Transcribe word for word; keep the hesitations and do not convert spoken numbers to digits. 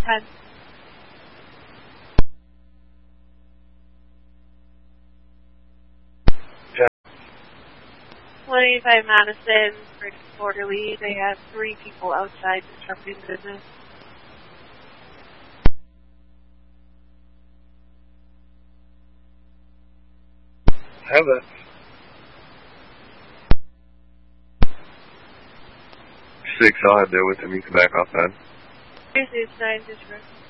ten. one eighty-five Madison, Bridge Quarterly. They have three people outside disrupting business. Have it. Six, I'll have there with him. You can back off that. Here's nine, disrupt.